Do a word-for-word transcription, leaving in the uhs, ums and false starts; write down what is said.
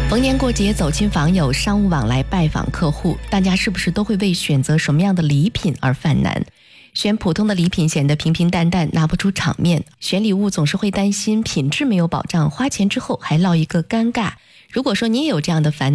逢年过节走亲访友，商务往来拜访客户，大家是不是都会为选择什么样的礼品而犯难？选普通的礼品显得平平淡淡，拿不出场面；选礼物总是会担心品质没有保障，花钱之后还落一个尴尬。如果说你也有这样的烦恼，